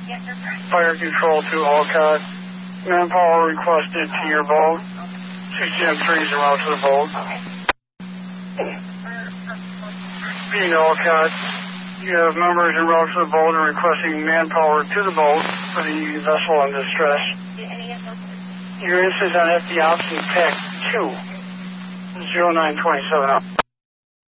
Fire control to Olcott. Manpower requested to your boat. 6M3 is around to the boat. Being Olcott, you have members en route to the boat and requesting manpower to the boat for the vessel in distress. Your instance on FD option TAC 2, 0927 out.